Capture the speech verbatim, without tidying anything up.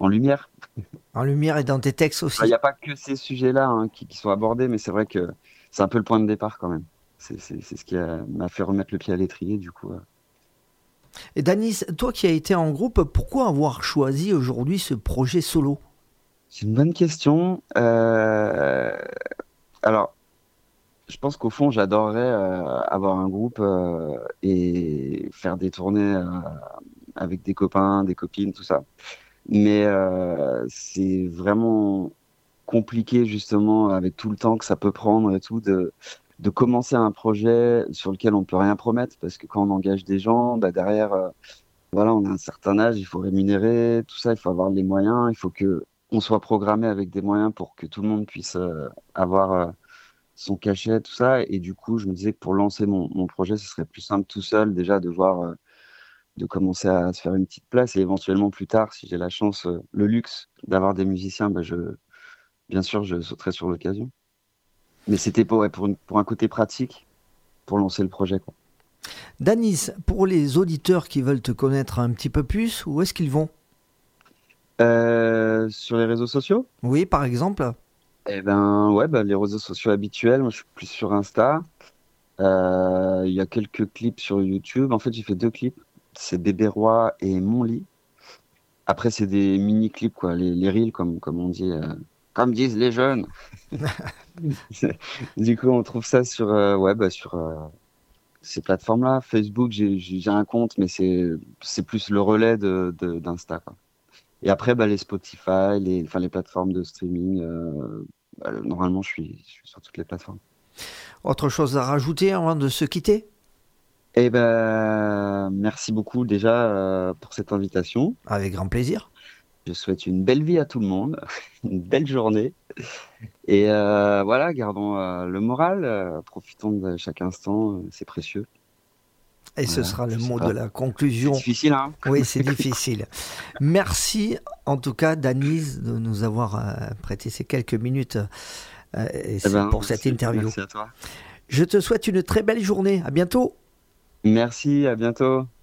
en lumière. En lumière et dans tes textes Il n'y aussi. a pas que ces sujets-là hein, qui, qui sont abordés, mais c'est vrai que c'est un peu le point de départ quand même. C'est c'est- c'est ce qui a- m'a fait remettre le pied à l'étrier, du coup. euh. Et Danis, toi qui as été en groupe, pourquoi avoir choisi aujourd'hui ce projet solo? C'est une bonne question. Euh, alors, je pense qu'au fond, j'adorerais euh, avoir un groupe euh, et faire des tournées euh, avec des copains, des copines, tout ça. Mais euh, c'est vraiment compliqué justement avec tout le temps que ça peut prendre et tout de de commencer un projet sur lequel on peut rien promettre parce que quand on engage des gens, bah derrière, euh, voilà, on a un certain âge, il faut rémunérer, tout ça, il faut avoir les moyens, il faut que on soit programmé avec des moyens pour que tout le monde puisse euh, avoir euh, son cachet, tout ça. Et du coup, je me disais que pour lancer mon, mon projet, ce serait plus simple tout seul déjà de voir, euh, de commencer à se faire une petite place et éventuellement plus tard, si j'ai la chance, euh, le luxe d'avoir des musiciens, bah, je, bien sûr, je sauterai sur l'occasion. Mais c'était pour, ouais, pour, une- pour un côté pratique, pour lancer le projet, quoi. Danis, pour les auditeurs qui veulent te connaître un petit peu plus, où est-ce qu'ils vont? Euh, sur les réseaux sociaux? Oui, par exemple. Eh ben, ouais, bah, les réseaux sociaux habituels, moi, je suis plus sur Insta. Euh, Il y a quelques clips sur YouTube. En fait, j'ai fait deux clips. C'est Bébé Roi et Mon Lit. Après, c'est des mini-clips, quoi, les, les reels, comme, comme on dit, euh, comme disent les jeunes. Du coup, on trouve ça sur, euh, ouais, bah, sur euh, ces plateformes-là. Facebook, j'ai j'ai j'ai un compte, mais c'est c'est plus le relais de, de- d'Insta, quoi. Et après, bah, les Spotify, les, enfin, les plateformes de streaming. Euh, bah, normalement, je suis, je suis sur toutes les plateformes. Autre chose à rajouter avant de se quitter? Eh ben, merci beaucoup déjà euh, pour cette invitation. Avec grand plaisir. Je souhaite une belle vie à tout le monde, une belle journée. Et euh, voilà, gardons euh, le moral, euh, profitons de chaque instant, euh, c'est précieux. Et ce Voilà, sera le je sais mot de pas. la C'est conclusion. difficile, hein? Oui, c'est difficile. Merci en tout cas, Danis, de nous avoir euh, prêté ces quelques minutes euh, et Eh c'est ben, pour cette merci, interview. merci à toi. Je te souhaite une très belle journée. À bientôt. Merci, à bientôt.